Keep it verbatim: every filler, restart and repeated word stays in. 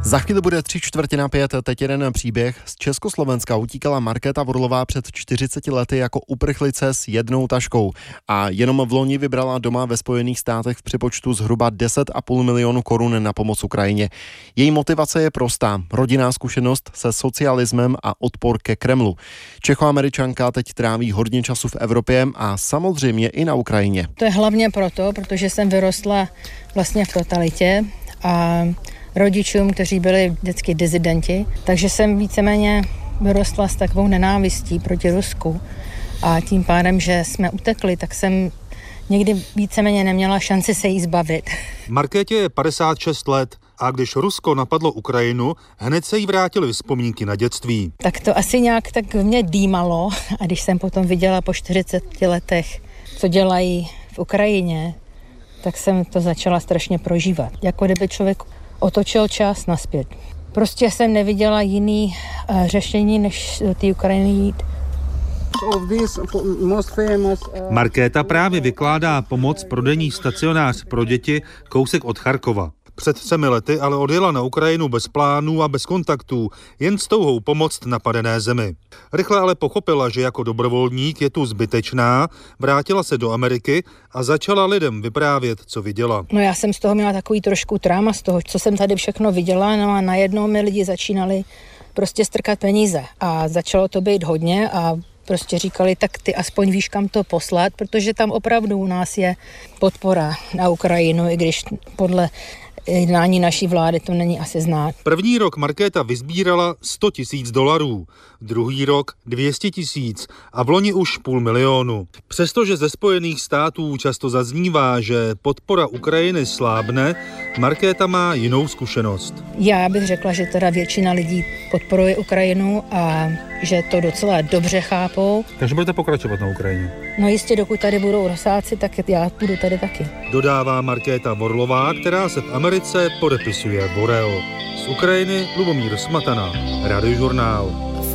Za chvíli bude tři čtvrtě na pět, teď jeden příběh. Z Československa utíkala Markéta Vorlová před čtyřiceti lety jako uprchlice s jednou taškou a jenom v loni vybrala doma ve Spojených státech v přepočtu zhruba deset a půl milionu korun na pomoc Ukrajině. Její motivace je prostá. Rodinná zkušenost se socialismem a odpor ke Kremlu. Čechoameričanka teď tráví hodně času v Evropě a samozřejmě i na Ukrajině. To je hlavně proto, protože jsem vyrostla vlastně v totalitě a rodičům, kteří byli vždycky dizidenti, takže jsem víceméně vyrostla s takovou nenávistí proti Rusku a tím pádem, že jsme utekli, tak jsem někdy víceméně neměla šanci se jí zbavit. Markétě je padesát šest let a když Rusko napadlo Ukrajinu, hned se jí vrátily vzpomínky na dětství. Tak to asi nějak tak mě dýmalo a když jsem potom viděla po čtyřiceti letech, co dělají v Ukrajině, tak jsem to začala strašně prožívat. Jako kdyby člověk otočil čas naspět. Prostě jsem neviděla jiný uh, řešení, než do té Ukrajiny jít. Markéta právě vykládá pomoc prodejní stacionář pro děti kousek od Charkova. Před třemi lety ale odjela na Ukrajinu bez plánů a bez kontaktů, jen s touhou pomoct napadené zemi. Rychle ale pochopila, že jako dobrovolník je tu zbytečná, vrátila se do Ameriky a začala lidem vyprávět, co viděla. No já jsem z toho měla takový trošku tráma z toho, co jsem tady všechno viděla, no a najednou mi lidi začínali prostě strkat peníze a začalo to být hodně a prostě říkali, tak ty aspoň víš, kam to poslat, protože tam opravdu u nás je podpora na Ukrajinu, i když podle jednání naší vlády to není asi znát. První rok Markéta vysbírala sto tisíc dolarů, druhý rok dvě stě tisíc a v loni už půl milionu. Přestože ze Spojených států často zaznívá, že podpora Ukrajiny slábne, Markéta má jinou zkušenost. Já bych řekla, že teda většina lidí podporuje Ukrajinu a že to docela dobře chápou. Takže budete pokračovat na Ukrajině? No jistě, dokud tady budou Rusáci, tak já budu tady taky. Dodává Markéta Vorlová, která se v Americe podepisuje Borel. Z Ukrajiny Lubomír Smatana, Radiožurnál.